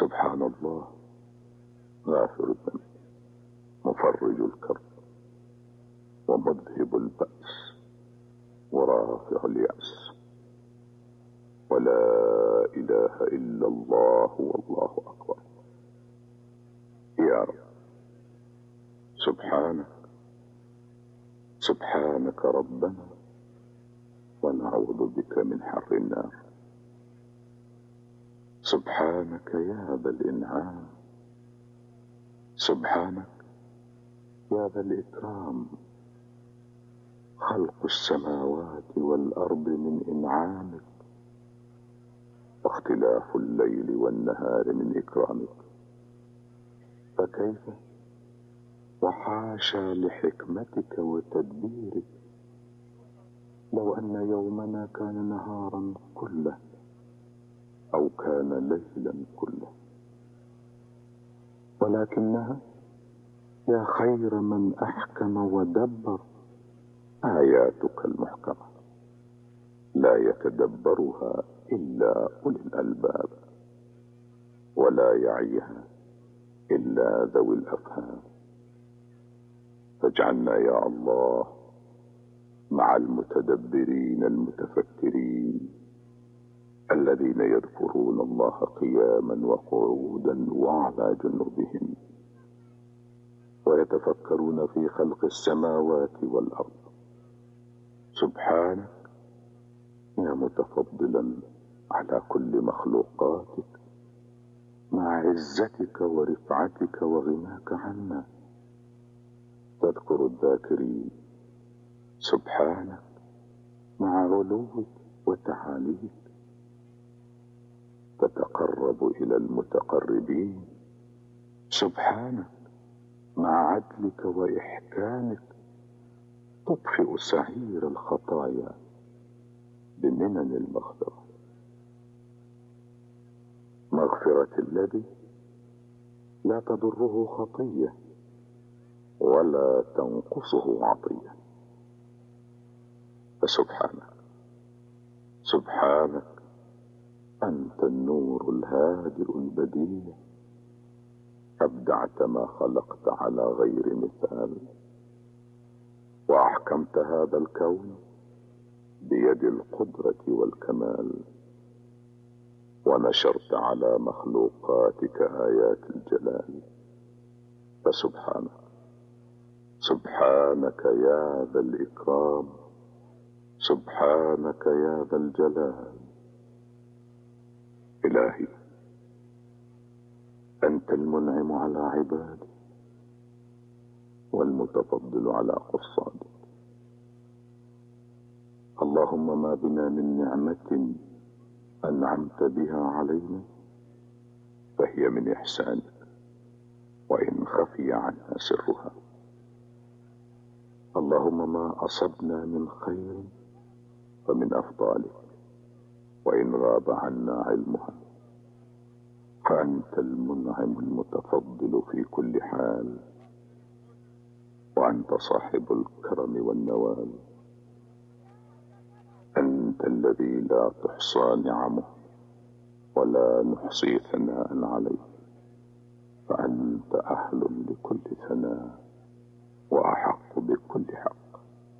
سبحان الله غافر الذنب مفرج الكرب ومذهب البأس ورافع اليأس، ولا إله إلا الله والله أكبر. يا رب سبحانك ربنا ونعوذ بك من حر النار. سبحانك يا ذا الإنعام، سبحانك يا ذا الإكرام، خلق السماوات والأرض من إنعامك، واختلاف الليل والنهار من إكرامك. فكيف وحاشا لحكمتك وتدبيرك لو أن يومنا كان نهارا كله أو كان ليلا كله، ولكنها يا خير من أحكم ودبر آياتك المحكمة لا يتدبرها إلا أولي الألباب، ولا يعيها إلا ذوي الأفهام. فاجعلنا يا الله مع المتدبرين المتفكرين الذين يذكرون الله قياما وقعودا وعلى جنوبهم، ويتفكرون في خلق السماوات والأرض. سبحانك يا متفضلا على كل مخلوقاتك مع عزتك ورفعتك وغناك عنا، تذكر الذاكرين. سبحانك مع علوك وتعاليك، تتقرب إلى المتقربين. سبحانك مع عدلك وإحكامك، تطفئ سعير الخطايا بمنن المغفرة، مغفرة الذي لا تضره خطية ولا تنقصه عطية. فسبحانك أنت النور الهادئ البديع، أبدعت ما خلقت على غير مثال، وأحكمت هذا الكون بيد القدرة والكمال، ونشرت على مخلوقاتك آيات الجلال. سبحانك يا ذا الإكرام، سبحانك يا ذا الجلال. إلهي أنت المنعم على عبادك والمتفضل على قصادك. اللهم ما بنا من نعمة أنعمت بها علينا فهي من إحسانك، وإن خفي عنا سرها. اللهم ما أصبنا من خير فمن أفضالك، وإن غاب عنا علمها. فأنت المنعم المتفضل في كل حال، وأنت صاحب الكرم والنوال. أنت الذي لا تحصى نعمه ولا نحصي ثناء عليه، فأنت أهل لكل ثناء وأحق بكل حق.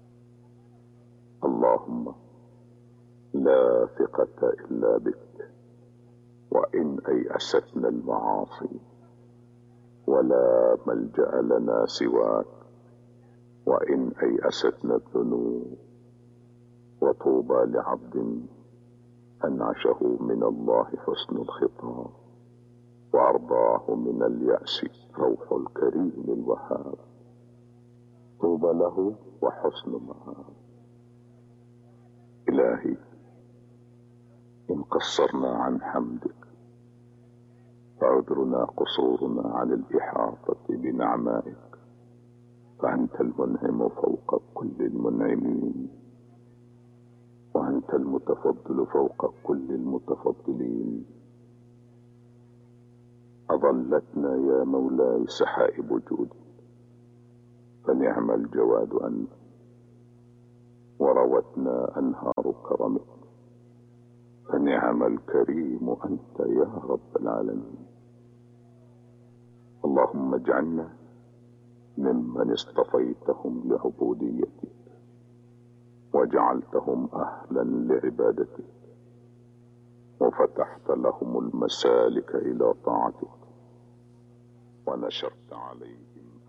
اللهم لا ثقة إلا بك، وإن أيأستنا المعاصي ولا ملجأ لنا سواك، وإن أيأستنا الذنوب. وطوبى لعبد أنعشه من الله حسن الخطاب، وأرضاه من اليأس روح الكريم الوهاب. طوبى له وحسن مآب. إلهي إن قصرنا عن حمدك فعذرنا قصورنا عن الإحاطة بنعمائك، فأنت المنعم فوق كل المنعمين، وأنت المتفضل فوق كل المتفضلين. أظلتنا يا مولاي سحائب جودك، فنعم الجواد أنت، وروتنا أنهار كرمك، فنعم الكريم أنت يا رب العالمين. اللهم اجعلنا ممن اصطفيتهم لعبوديتك وجعلتهم أهلا لعبادتك وفتحت لهم المسالك إلى طاعتك ونشرت عليهم